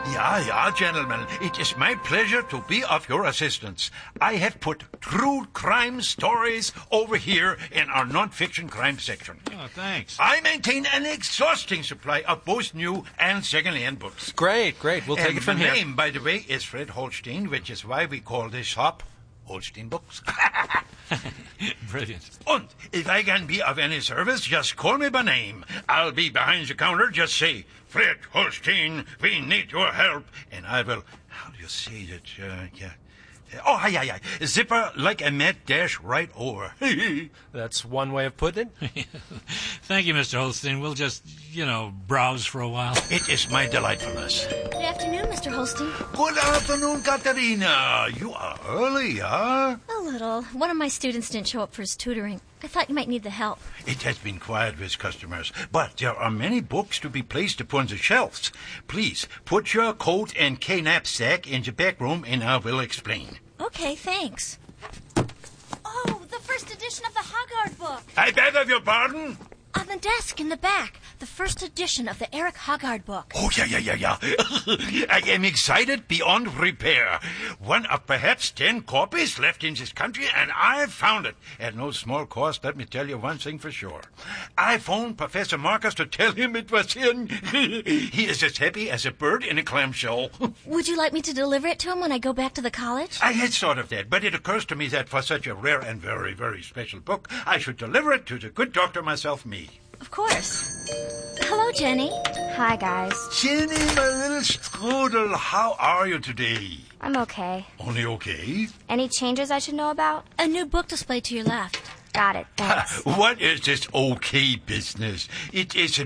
Yeah, gentlemen. It is my pleasure to be of your assistance. I have put true crime stories over here in our non-fiction crime section. Oh, thanks. I maintain an exhausting supply of both new and second-hand books. Great. We'll take it from here. My name, by the way, is Fred Holstein, which is why we call this shop Holstein Books. Brilliant. And if I can be of any service, just call me by name. I'll be behind the counter. Just say, Fred Holstein, we need your help. And I will, how do you say that? Yeah. Zipper like a mad dash right over. That's one way of putting it. Thank you, Mr. Holstein. We'll just, browse for a while. It is my delightfulness. Good afternoon, Mr. Holstein. Good afternoon, Katerina. You are early, huh? A little. One of my students didn't show up for his tutoring. I thought you might need the help. It has been quiet with customers, but there are many books to be placed upon the shelves. Please, put your coat and knapsack in the back room, and I will explain. Okay, thanks. Oh, the first edition of the Hoggard book. I beg of your pardon? On the desk in the back, the first edition of the Eric Hoggard book. Oh, yeah. I am excited beyond repair. One of perhaps 10 copies left in this country, and I found it. At no small cost, let me tell you one thing for sure. I phoned Professor Marcus to tell him it was in. He is as happy as a bird in a clamshell. Would you like me to deliver it to him when I go back to the college? I had thought of that, but it occurs to me that for such a rare and very, very special book, I should deliver it to the good doctor myself, me. Of course. Hello, Jenny. Hi, guys. Jenny, my little strudel, how are you today? I'm okay. Only okay? Any changes I should know about? A new book displayed to your left. Got it, thanks. What is this okay business? It is